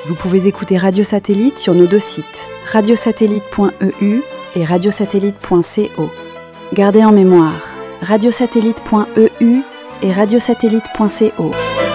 Vous pouvez écouter Radio Satellite sur nos 2 sites, radiosatellite.eu et radiosatellite.co. Gardez en mémoire, radiosatellite.eu et radiosatellite.co.